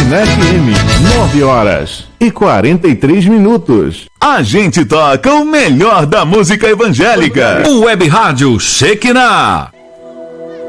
Na FM, 9h43. A gente toca o melhor da música evangélica. O Web Rádio Shekinah.